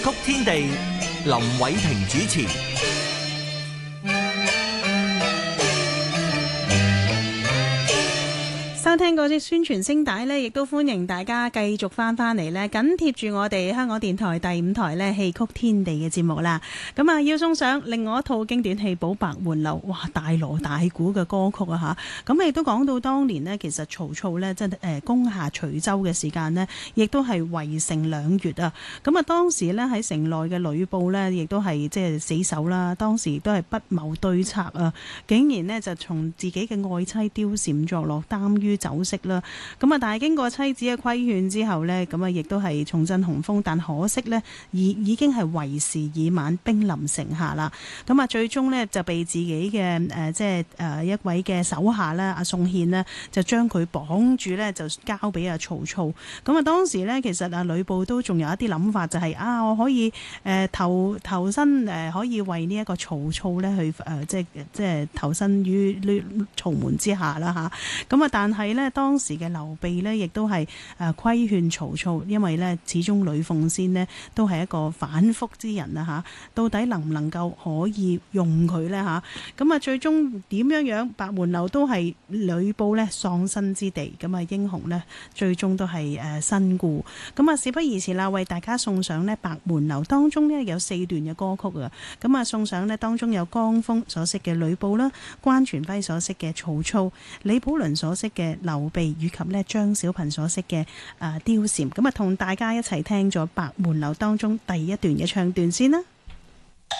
曲天地，林偉霆主持。 收聽嗰啲宣傳聲帶呢，亦都歡迎大家繼續翻嚟呢，緊貼住我哋香港電台第5台呢戲曲天地嘅節目啦。咁啊，要送上另外一套經典戲寶《白門樓》，哇，大鑼大鼓嘅歌曲啊嚇！咁亦都講到當年呢，其實曹操呢，即係攻下徐州嘅時間呢，亦都係圍城2月啊。咁啊，當時呢，喺城內嘅呂布呢，亦都係即係死守啦。當時亦都係不謀對策啊，竟然呢，就從自己嘅愛妻貂蟬作樂，耽於酒色啦。咁啊，但係經過妻子嘅規勸之後呢，咁啊亦都係重振雄風，但可惜呢，已經係為時已晚，兵臨城下啦。咁啊，最終呢，就被自己嘅即係一位嘅手下啦，阿宋憲呢，就將佢綁住呢，就交俾阿曹操。咁啊，當時呢，其實阿呂布都仲有一啲諗法，就係我可以投身可以為呢一個曹操呢去即係投身於呢曹門之下啦嚇。咁啊，但係呢，當時嘅劉備呢，亦都係規勸曹操，因為呢，始終呂鳳先呢都係一個反覆之人啊嚇，到底能唔能夠可以用佢呢嚇？咁啊，最終點樣白門樓都係呂布呢喪身之地，咁啊英雄呢，最終都係身故。咁啊，事不宜遲啦，為大家送上呢白門樓當中呢有4段嘅歌曲啊，咁啊送上呢當中有江峰所飾嘅呂布啦，關傳輝所飾嘅曹操，李寶倫所飾嘅劉備，以及呢張小萍所飾嘅貂蟬。咁啊，同大家一齊聽咗白門樓當中第1段嘅唱段先啦。